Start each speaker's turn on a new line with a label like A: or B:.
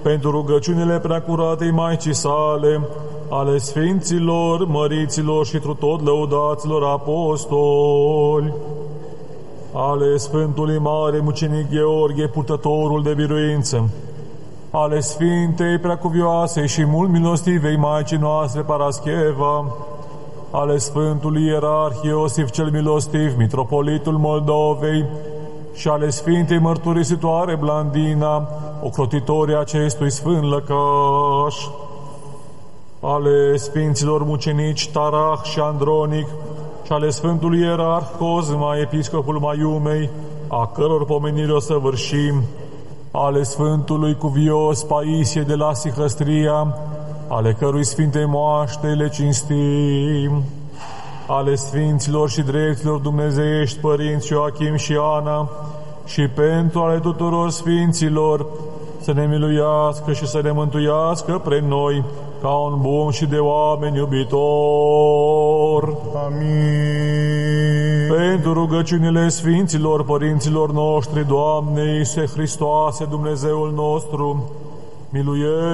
A: pentru rugăciunile preacuratei Maicii sale, ale Sfinților, Măriților și tot lăudaților apostoli, ale Sfântului Mare Mucenic Gheorghe, purtătorul de biruință, ale Sfintei Preacuvioasei și mult milostivei Maicii noastre Parascheva, ale Sfântului Ierarh Iosif cel Milostiv, Mitropolitul Moldovei, și ale Sfintei Mărturisitoare Blandina, ocrotitorii acestui sfânt lăcaș, ale Sfinților Mucenici Tarah și Andronic și ale Sfântului Ierarh Cosma, Episcopul Maiumei, a căror pomenire o săvârșim, ale Sfântului Cuvios Paisie de la Sihăstria, ale cărui Sfinte moaște le cinstim, ale Sfinților și Dreptilor Dumnezeiești Părinți Ioachim și Ana, și pentru ale tuturor Sfinților, să ne miluiască și să ne mântuiască pre noi, ca un bun și de oameni iubitor.
B: Amin.
A: Pentru rugăciunile Sfinților Părinților noștri, Doamne Iisuse Hristoase, Dumnezeul nostru, miluiește